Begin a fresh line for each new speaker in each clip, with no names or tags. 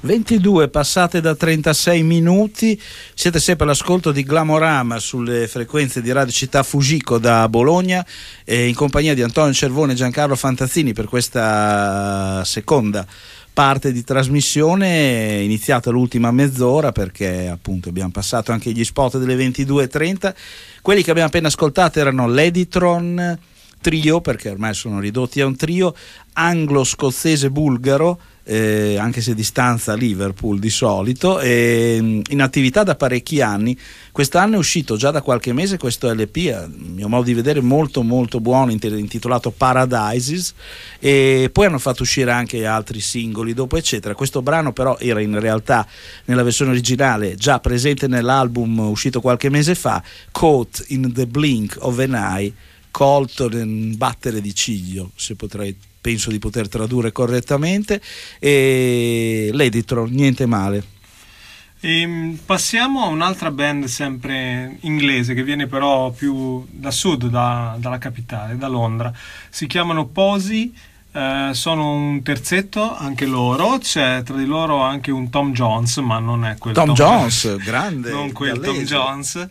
22 passate da 36 minuti, siete sempre all'ascolto di Glamorama sulle frequenze di Radio Città Fujiko da Bologna, in compagnia di Antonio Cervone e Giancarlo Fantazzini per questa seconda parte di trasmissione, iniziata l'ultima mezz'ora perché appunto abbiamo passato anche gli spot delle 22:30. Quelli che abbiamo appena ascoltato erano l'Editron Trio, perché ormai sono ridotti a un trio, anglo-scozzese-bulgaro, anche se distanza Liverpool di solito, in attività da parecchi anni. Quest'anno è uscito già da qualche mese questo LP, a mio modo di vedere molto molto buono, intitolato Paradises, e poi hanno fatto uscire anche altri singoli dopo eccetera. Questo brano però era in realtà nella versione originale già presente nell'album uscito qualche mese fa, Caught in the Blink of an Eye, colto nel battere di ciglio, se penso di poter tradurre correttamente, e l'Editron, niente male.
Passiamo a un'altra band sempre inglese che viene però più da sud, dalla capitale, da Londra. Si chiamano Posey, sono un terzetto anche loro, c'è tra di loro anche un Tom Jones, ma non è quel
Tom Jones, grande,
non quel
gallese.
Tom Jones,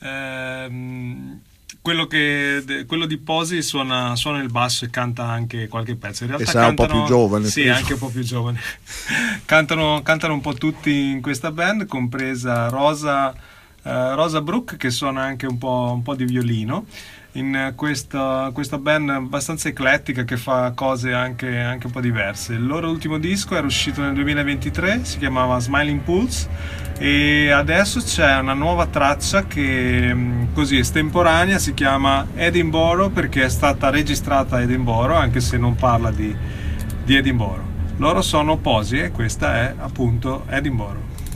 no.
Quello di Posey suona il basso e canta anche qualche pezzo. In realtà
sarà un po' più giovane.
Sì, anche un po' più giovane. cantano un po' tutti in questa band, compresa Rosa Brooke, che suona anche un po' di violino. In questa band abbastanza eclettica che fa cose anche un po' diverse. Il loro ultimo disco era uscito nel 2023, si chiamava Smiling Pools, e adesso c'è una nuova traccia che così estemporanea, si chiama Edinburgh, perché è stata registrata a Edinburgh, anche se non parla di Edinburgh. Loro sono Posey e questa è appunto Edinburgh.